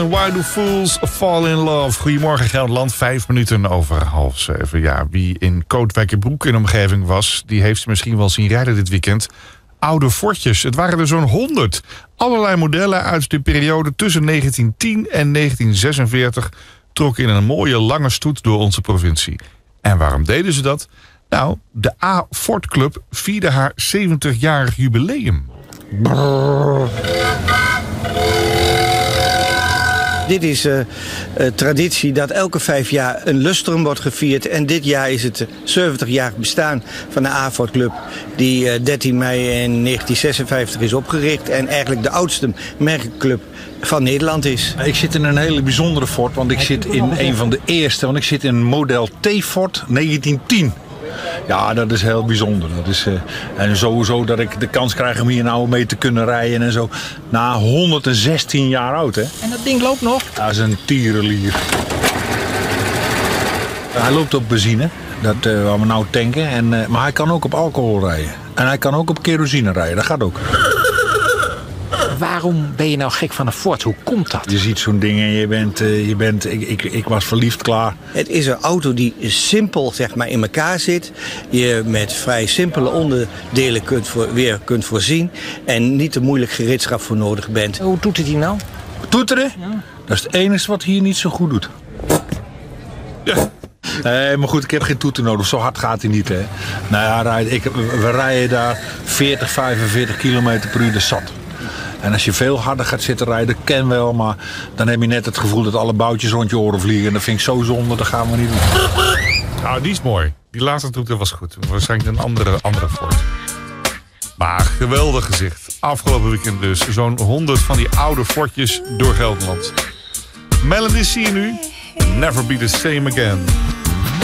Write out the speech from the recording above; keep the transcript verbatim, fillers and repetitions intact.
Why do fools fall in love? Goedemorgen Gelderland, vijf minuten over half zeven. Ja, wie in Kootwijkerbroek in omgeving was, die heeft ze misschien wel zien rijden dit weekend. Oude Fortjes, het waren er zo'n honderd. Allerlei modellen uit de periode tussen negentien tien en negentien zesenveertig... trokken in een mooie lange stoet door onze provincie. En waarom deden ze dat? Nou, de A Ford Club vierde haar zeventigjarig jubileum. Brrr. Dit is uh, uh, traditie dat elke vijf jaar een lustrum wordt gevierd. En dit jaar is het zeventigjarig bestaan van de A Ford Club. Die uh, dertien mei in negentien zesenvijftig is opgericht. En eigenlijk de oudste merkenclub van Nederland is. Ik zit in een hele bijzondere Ford. Want ik zit in een van de eerste. Want ik zit in een model T Ford negentien tien. Ja, dat is heel bijzonder. Dat is, uh, en sowieso dat ik de kans krijg om hier nou mee te kunnen rijden en zo. Na honderdzestien jaar oud, hè. En dat ding loopt nog? Dat is een tierenlier. Hij loopt op benzine, dat uh, waar we nou tanken. En, uh, maar hij kan ook op alcohol rijden. En hij kan ook op kerosine rijden, dat gaat ook. Waarom ben je nou gek van een Ford? Hoe komt dat? Je ziet zo'n ding en je bent... Uh, je bent ik, ik, ik was verliefd klaar. Het is een auto die simpel zeg maar, in elkaar zit. Je met vrij simpele onderdelen kunt voor, weer kunt voorzien. En niet te moeilijk gereedschap voor nodig bent. Hoe doet het hij nou? Toeteren? Ja. Dat is het enige wat hier niet zo goed doet. Ja. Nee, maar goed, ik heb geen toeter nodig. Zo hard gaat hij niet, hè. Nou ja, ik, we rijden daar veertig, vijfenveertig kilometer per uur, de zat. En als je veel harder gaat zitten rijden, ken wel, maar dan heb je net het gevoel dat alle boutjes rond je oren vliegen. En dat vind ik zo zonde, dat gaan we niet doen. Nou, die is mooi. Die laatste toeter was goed. Waarschijnlijk een andere, andere Ford. Maar geweldig gezicht. Afgelopen weekend dus. Zo'n honderd van die oude Fordjes door Gelderland. Melody zie je nu. Never be the same again.